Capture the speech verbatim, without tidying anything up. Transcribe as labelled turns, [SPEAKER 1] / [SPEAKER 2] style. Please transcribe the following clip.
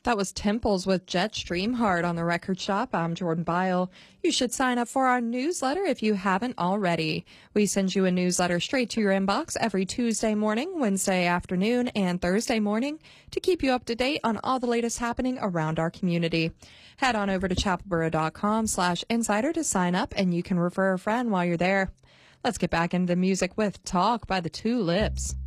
[SPEAKER 1] That was Temples with Jetstream Heart on the Record Shop. I'm Jordan Byle. You should sign up for our newsletter if you haven't already. We send you a newsletter straight to your inbox every Tuesday morning, Wednesday afternoon, and Thursday morning to keep you up to date on all the latest happening around our community. Head on over to chapelboro.com slash insider to sign up, and you can refer a friend while you're there. Let's get back into the music with Talk by the Tulips.